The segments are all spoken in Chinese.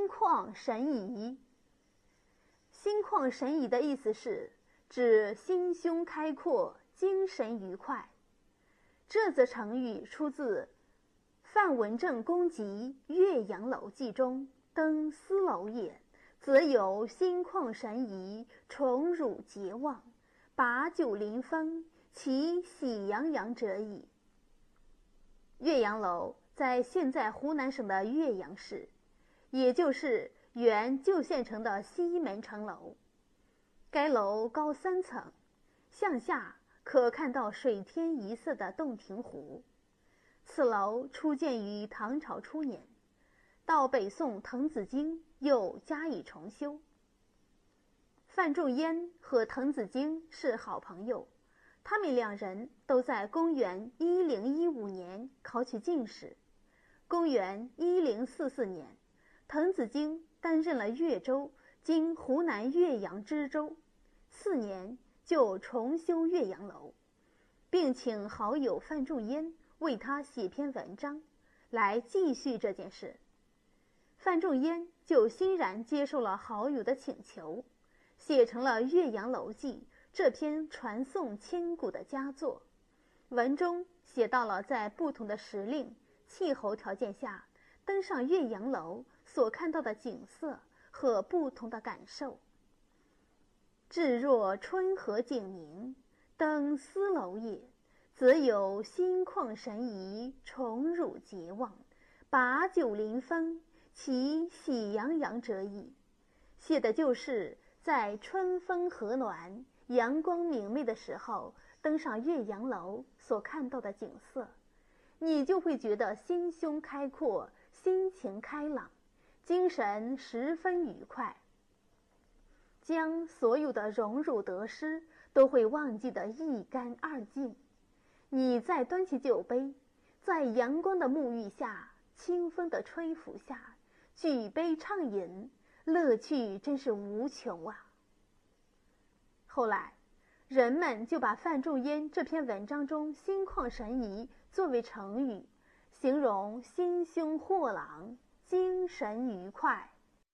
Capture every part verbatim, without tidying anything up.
心旷神怡。心旷神怡的意思是指心胸开阔，精神愉快。这则成语出自范文正公集《岳阳楼记》中，登斯楼也，则有心旷神怡，宠辱节忘，把酒临风，其喜洋洋者矣。岳阳楼在现在湖南省的岳阳市，也就是原旧县城的西门城楼。该楼高三层，向下可看到水天一色的洞庭湖。此楼初建于唐朝初年，到北宋滕子京又加以重修。范仲淹和滕子京是好朋友，他们两人都在公元一零一五年考取进士。公元一零四四年，滕子京担任了岳州（今湖南岳阳知州），四年就重修岳阳楼，并请好友范仲淹为他写篇文章来继续这件事。范仲淹就欣然接受了好友的请求，写成了《岳阳楼记》这篇传颂千古的佳作。文中写到了在不同的时令、气候条件下登上岳阳楼所看到的景色和不同的感受。至若春和景明，登斯楼也，则有心旷神怡，宠辱节忘，把酒临风，其喜洋洋者矣。写的就是在春风和暖、阳光明媚的时候登上岳阳楼所看到的景色，你就会觉得心胸开阔，心情开朗，精神十分愉快，将所有的荣辱得失都会忘记得一干二净。你再端起酒杯，在阳光的沐浴下，清风的吹拂下，举杯畅饮，乐趣真是无穷啊。后来人们就把范仲淹这篇文章中心旷神怡作为成语，形容心胸豁朗，精神愉快。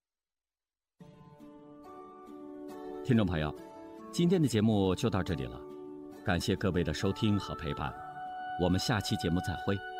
听众朋友，今天的节目就到这里了，感谢各位的收听和陪伴，我们下期节目再会。